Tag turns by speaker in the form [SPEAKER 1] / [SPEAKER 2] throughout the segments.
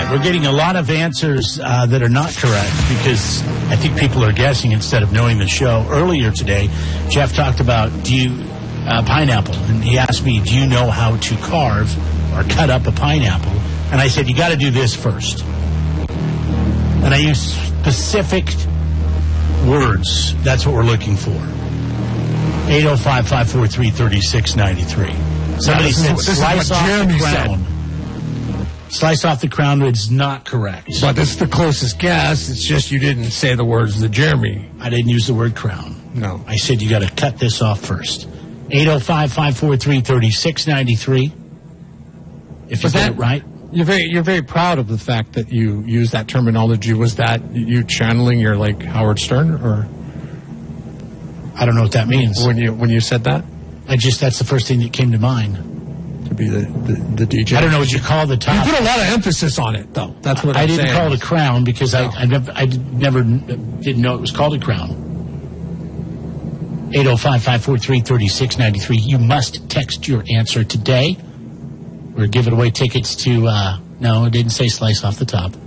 [SPEAKER 1] right, we're getting a lot of answers that are not correct because I think people are guessing instead of knowing the show. Earlier today, Jeff talked about pineapple, and he asked me, do you know how to carve or cut up a pineapple? And I said, you got to do this first. And I use specific words. That's what we're looking for. 805-543-3693. Somebody said slice off the crown. Slice off the crown is not correct.
[SPEAKER 2] But it's the closest guess. It's just you didn't say the words that Jeremy.
[SPEAKER 1] I didn't use the word crown.
[SPEAKER 2] No.
[SPEAKER 1] I said you got to cut this off first. 805-543-3693. If you get it right.
[SPEAKER 2] You're very proud of the fact that you use that terminology. Was that you channeling your like Howard Stern, or
[SPEAKER 1] I don't know what that means.
[SPEAKER 2] When you said that?
[SPEAKER 1] That's the first thing that came to mind.
[SPEAKER 2] To be the DJ.
[SPEAKER 1] I don't know what you call the top.
[SPEAKER 2] You put a lot of emphasis on it, though. That's what
[SPEAKER 1] I
[SPEAKER 2] didn't
[SPEAKER 1] saying. Call it a crown because I didn't know it was called a crown. 805-543-3693. You must text your answer today. We're giving away tickets to, no, it didn't say slice off the top.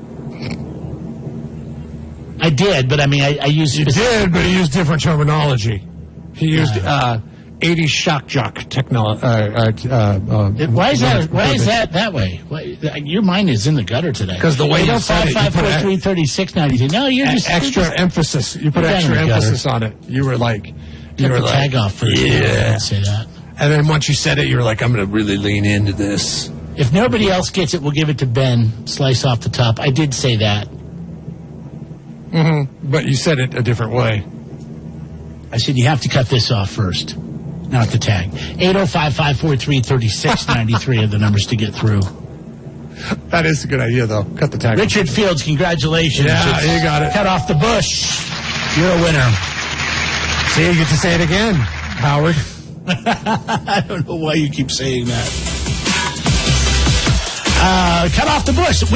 [SPEAKER 1] I did, but I mean, I used...
[SPEAKER 2] You did, but he used different terminology. He used 80s shock jock technology.
[SPEAKER 1] Why is that way? Your mind is in the gutter today.
[SPEAKER 2] Because the way you said it,
[SPEAKER 1] 805-543-3693. No, you're just...
[SPEAKER 2] Extra emphasis. You put extra emphasis on it. You were like...
[SPEAKER 1] You were like, tag off first.
[SPEAKER 2] Yeah.
[SPEAKER 1] I'd say that.
[SPEAKER 2] And then once you said it, you were like, I'm going to really lean into this.
[SPEAKER 1] If nobody else gets it, we'll give it to Ben. Slice off the top. I did say that.
[SPEAKER 2] Mm-hmm. But you said it a different way.
[SPEAKER 1] I said you have to cut this off first, not the tag. 805-543-3693 are the numbers to get through.
[SPEAKER 2] That is a good idea, though. Cut the tag.
[SPEAKER 1] Richard Fields, congratulations.
[SPEAKER 2] Yeah, you got it.
[SPEAKER 1] Cut off the bush. You're a winner.
[SPEAKER 2] See, you get to say it again, Howard.
[SPEAKER 1] I don't know why you keep saying that. Cut off the bush.